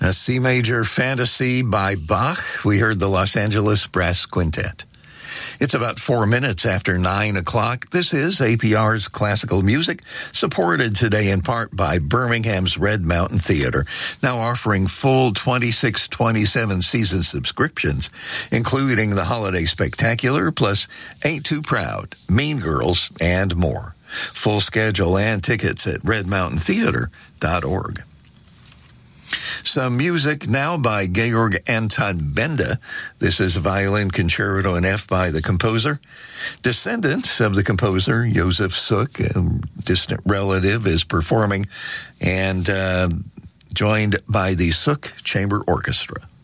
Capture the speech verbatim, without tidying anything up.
A C major fantasy by Bach. We heard the Los Angeles Brass Quintet. It's about four minutes after nine o'clock. This is A P R's Classical Music, supported today in part by Birmingham's Red Mountain Theater, now offering full twenty-six twenty-seven season subscriptions, including the Holiday Spectacular, plus Ain't Too Proud, Mean Girls, and more. Full schedule and tickets at red mountain theater dot org. Some music now by Georg Anton Benda. This is a violin concerto in F by the composer. Descendants of the composer, Josef Suk, a distant relative, is performing, and uh, joined by the Suk Chamber Orchestra.